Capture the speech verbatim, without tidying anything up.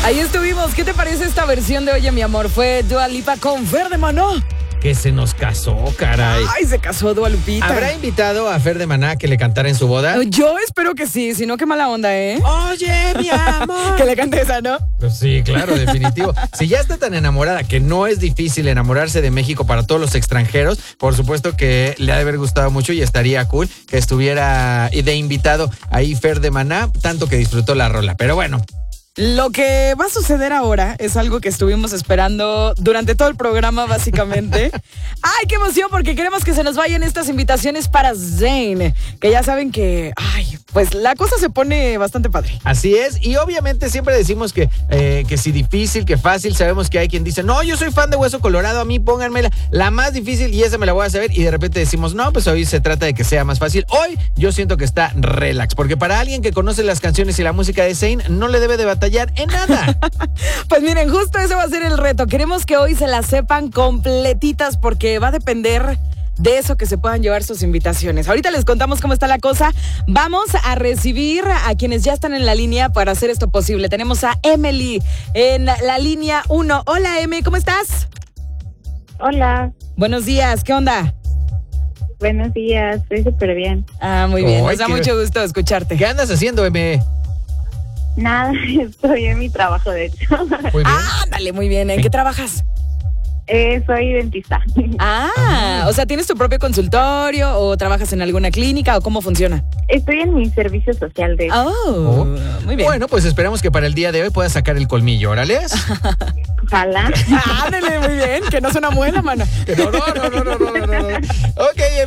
Ahí estuvimos. ¿Qué te parece esta versión de Oye, mi amor? Fue Dua Lipa con Fer de Maná. Que se nos casó, caray. Ay, se casó Dua Lupita. ¿Habrá invitado a Fer de Maná que le cantara en su boda? Yo espero que sí, si no, qué mala onda, ¿eh? Oye, mi amor. Que le cante esa, ¿no? Pues sí, claro, definitivo. Si ya está tan enamorada, que no es difícil enamorarse de México para todos los extranjeros, por supuesto que le ha de haber gustado mucho y estaría cool que estuviera de invitado ahí Fer de Maná, tanto que disfrutó la rola. Pero bueno. Lo que va a suceder ahora es algo que estuvimos esperando durante todo el programa, básicamente. ¡Ay, qué emoción! Porque queremos que se nos vayan estas invitaciones para Zayn, que ya saben que, ay, pues la cosa se pone bastante padre. Así es, y obviamente siempre decimos que, eh, que si difícil, que fácil. Sabemos que hay quien dice, no, yo soy fan de Hueso Colorado, a mí pónganmela la más difícil y esa me la voy a saber. Y de repente decimos, no, pues hoy se trata de que sea más fácil. Hoy yo siento que está relax, porque para alguien que conoce las canciones y la música de Zayn, no le debe de batallar en nada. Pues miren, justo eso va a ser el reto. Queremos que hoy se las sepan completitas porque va a depender de eso que se puedan llevar sus invitaciones. Ahorita les contamos cómo está la cosa. Vamos a recibir a quienes ya están en la línea para hacer esto posible. Tenemos a Emily en la línea uno. Hola, Emi, ¿cómo estás? Hola. Buenos días, ¿qué onda? Buenos días, estoy súper bien. Ah, muy bien, Ay, nos da qué- mucho gusto escucharte. ¿Qué andas haciendo, M? Nada, estoy en mi trabajo, de hecho. Muy bien. Ah, dale, muy bien. ¿En qué trabajas? Eh, soy dentista. Ah, o sea, ¿tienes tu propio consultorio o trabajas en alguna clínica o cómo funciona? Estoy en mi servicio social, de hecho. Oh, Oh. muy bien. Bueno, pues esperamos que para el día de hoy puedas sacar el colmillo, órale. Ojalá. Ándale, muy bien, que no suena buena, mano. No, no, no, no, no, no, no, no. Ok,